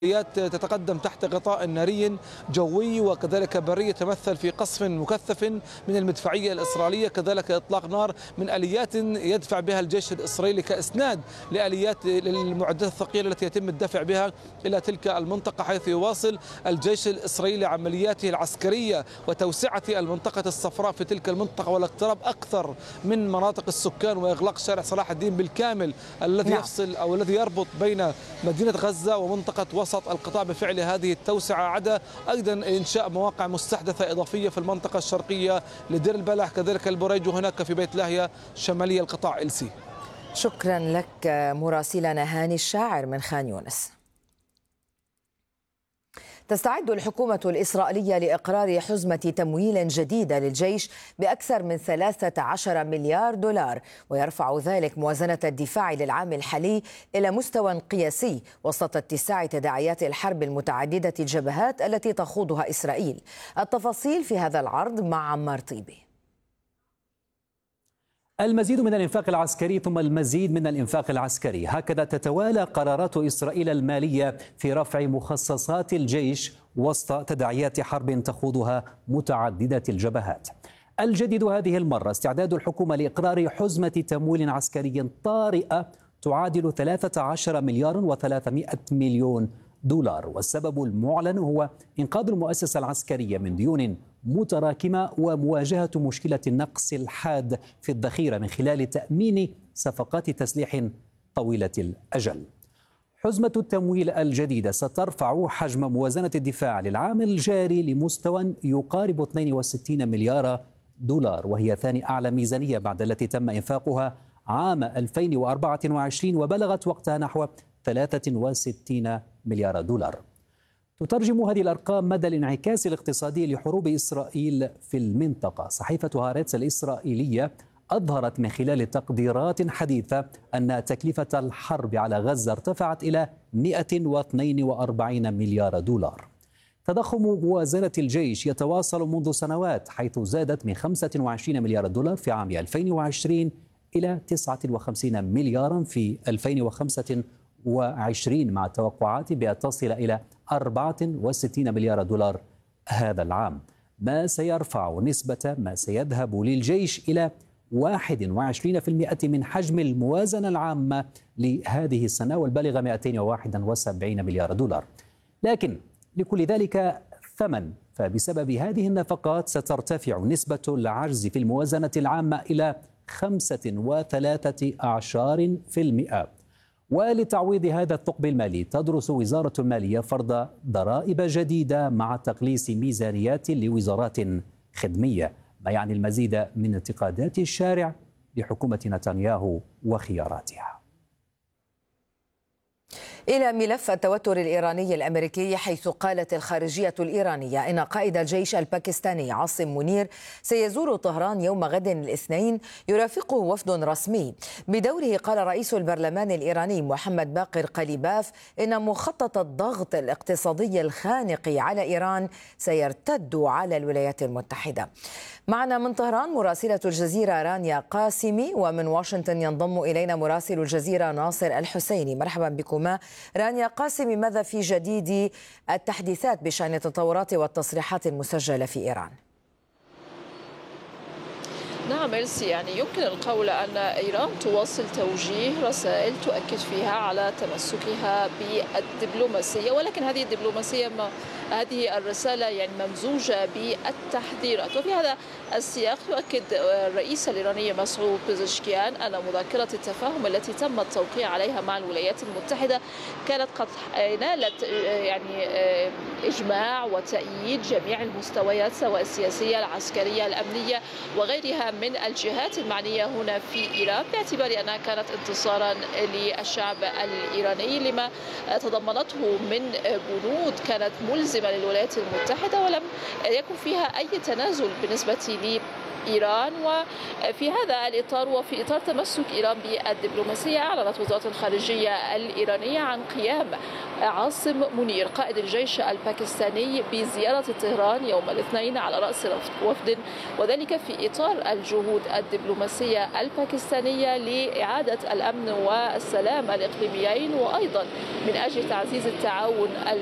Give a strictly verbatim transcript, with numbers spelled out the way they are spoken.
تتقدم تحت غطاء ناري جوي وكذلك بري يتمثل في قصف مكثف من المدفعية الإسرائيلية، كذلك إطلاق نار من آليات يدفع بها الجيش الإسرائيلي كإسناد لآليات للمعدات الثقيلة التي يتم الدفع بها إلى تلك المنطقة، حيث يواصل الجيش الإسرائيلي عملياته العسكرية وتوسعة المنطقة الصفراء في تلك المنطقة والاقتراب أكثر من مناطق السكان وإغلاق شارع صلاح الدين بالكامل الذي نعم. يفصل أو الذي يربط بين مدينة غزة ومنطقة وسط القطاع بفعل هذه التوسعة، عدا أيضا إنشاء مواقع مستحدثة إضافية في المنطقة الشرقية لدير البلح كذلك البريج وهناك في بيت لاهيا شمالي القطاع إلسي. شكرا لك مراسلنا هاني الشاعر من خان يونس. تستعد الحكومة الإسرائيلية لإقرار حزمة تمويل جديدة للجيش بأكثر من ثلاثة عشر مليار دولار، ويرفع ذلك موازنة الدفاع للعام الحالي إلى مستوى قياسي وسط اتساع تداعيات الحرب المتعددة الجبهات التي تخوضها إسرائيل. التفاصيل في هذا العرض مع عمار طيبي. المزيد من الإنفاق العسكري ثم المزيد من الإنفاق العسكري، هكذا تتوالى قرارات إسرائيل المالية في رفع مخصصات الجيش وسط تداعيات حرب تخوضها متعددة الجبهات. الجديد هذه المرة استعداد الحكومة لإقرار حزمة تمويل عسكري طارئة تعادل ثلاثة عشر مليار وثلاثمائة مليون دولار، والسبب المعلن هو إنقاذ المؤسسة العسكرية من ديون متراكمة ومواجهة مشكلة النقص الحاد في الذخيرة من خلال تأمين صفقات تسليح طويلة الأجل. حزمة التمويل الجديدة سترفع حجم موازنة الدفاع للعام الجاري لمستوى يقارب اثنين وستين مليار دولار، وهي ثاني أعلى ميزانية بعد التي تم إنفاقها عام ألفين وأربعة وعشرين وبلغت وقتها نحو ثلاثة وستين مليار دولار. تترجم هذه الأرقام مدى الانعكاس الاقتصادي لحروب إسرائيل في المنطقة. صحيفة هارتز الإسرائيلية أظهرت من خلال تقديرات حديثة أن تكلفة الحرب على غزة ارتفعت إلى مئة واثنين وأربعين مليار دولار. تضخم موازنة الجيش يتواصل منذ سنوات، حيث زادت من خمسة وعشرين مليار دولار في عام ألفين وعشرين إلى تسعة وخمسين مليارا في ألفين وخمسة وعشرين، مع توقعات بأن تصل إلى أربعة وستين مليار دولار هذا العام، ما سيرفع نسبة ما سيذهب للجيش إلى واحد وعشرين بالمئة من حجم الموازنة العامة لهذه السنة والبالغة مئتين وواحد وسبعين مليار دولار. لكن لكل ذلك ثمن، فبسبب هذه النفقات سترتفع نسبة العجز في الموازنة العامة إلى خمسة وثلاثة أعشار في المئة. ولتعويض هذا الثقب المالي تدرس وزارة المالية فرض ضرائب جديدة مع تقليص ميزانيات لوزارات خدمية، ما يعني المزيد من انتقادات الشارع لحكومة نتنياهو وخياراتها. إلى ملف التوتر الإيراني الأمريكي، حيث قالت الخارجية الإيرانية إن قائد الجيش الباكستاني عاصم منير سيزور طهران يوم غد الاثنين يرافقه وفد رسمي. بدوره قال رئيس البرلمان الإيراني محمد باقر قليباف إن مخطط الضغط الاقتصادي الخانق على إيران سيرتد على الولايات المتحدة. معنا من طهران مراسلة الجزيرة رانيا قاسمي، ومن واشنطن ينضم إلينا مراسل الجزيرة ناصر الحسيني. مرحبا بكما. رانيا قاسمي، ماذا في جديد التحديثات بشأن التطورات والتصريحات المسجلة في إيران؟ نعم إلسي، يعني يمكن القول أن إيران تواصل توجيه رسائل تؤكد فيها على تمسكها بالدبلوماسية، ولكن هذه الدبلوماسية ما هذه الرسالة يعني ممزوجة بالتحذيرات. وفي هذا السياق تؤكد الرئيس الإيراني مسعود بزشكيان أن مذكرة التفاهم التي تم التوقيع عليها مع الولايات المتحدة كانت قد نالت يعني إجماع وتأييد جميع المستويات، سواء السياسية العسكرية الأمنية وغيرها من الجهات المعنية هنا في إيران، باعتبار أنها كانت انتصارا للشعب الإيراني لما تضمنته من بنود كانت ملزمة للولايات المتحدة ولم يكن فيها أي تنازل بالنسبة إيران. وفي هذا الإطار وفي إطار تمسك إيران بالدبلوماسية، أعلنت وزارة الخارجية الإيرانية عن قيام عاصم منير قائد الجيش الباكستاني بزيارة طهران يوم الاثنين على رأس وفد، وذلك في إطار الجهود الدبلوماسية الباكستانية لإعادة الأمن والسلام الإقليميين، وأيضا من أجل تعزيز التعاون